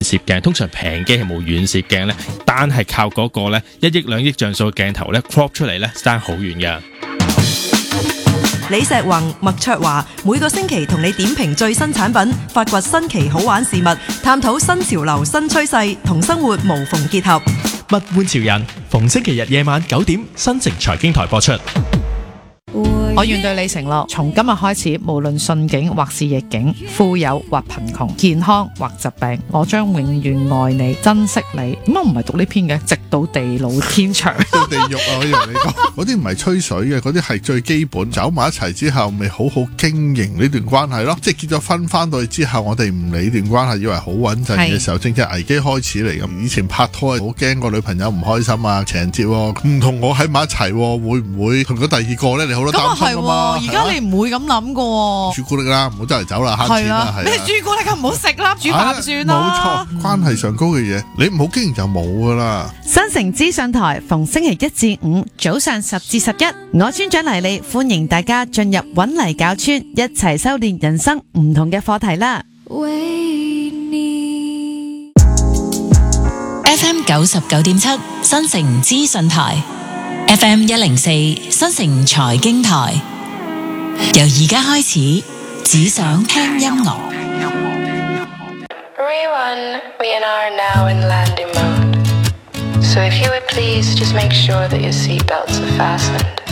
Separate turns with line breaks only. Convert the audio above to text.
攝鏡，通常平機係冇遠攝鏡咧，單係靠嗰個咧1億2億像素嘅鏡頭咧 crop 出嚟咧，爭好遠嘅。
李石宏、麥卓華每個星期同你點評最新產品，發掘新奇好玩事物，探討新潮流新趨勢，同生活無縫結合。
物玩潮人，逢星期日夜晚9點，新城財經台播出。
我願對你承諾，從今日開始，無論順境或是逆境，富有或貧窮，健康或疾病，我將永遠愛你、珍惜你。點解唔係讀呢篇嘅？直到地老天長。
到地獄啊！我以為你講嗰啲唔係吹水嘅，嗰啲係最基本。走埋一齊之後，咪好好經營呢段關係咯。即係結咗婚翻到去之後，我哋唔理段關係，以為好穩陣嘅時候，正正危機開始嚟咁。以前拍拖好驚個女朋友唔開心啊，情人節唔同我喺埋一齊，會唔會同咗第二個咧？你好多擔心。
而家你唔會咁諗噶，
朱古力啦，唔好周圍走啦，慳錢啦，係
咩朱古力唔好食啦，煮飯算啦。
冇錯，關係上高嘅嘢，你唔好經營就冇噶啦。
新城資訊台逢星期1至5早上10至11，我村長黎莉歡迎大家進入搵泥教村，一齊修煉人生唔同嘅課題啦。
FM 99.7新城資訊台。FM 104新城財經台，由而家開始，只想聽音樂。
Everyone, we are now in landing mode. So if you would please just make sure that your seatbelts are fastened.